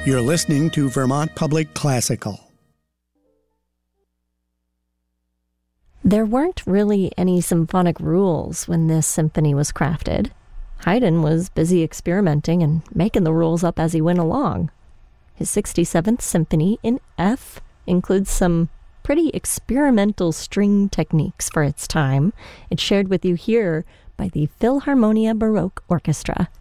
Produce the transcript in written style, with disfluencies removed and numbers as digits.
You're listening to Vermont Public Classical. There weren't really any symphonic rules when this symphony was crafted. Haydn was busy experimenting and making the rules up as he went along. His 67th Symphony in F includes some pretty experimental string techniques for its time. It's shared with you here by the Philharmonia Baroque Orchestra.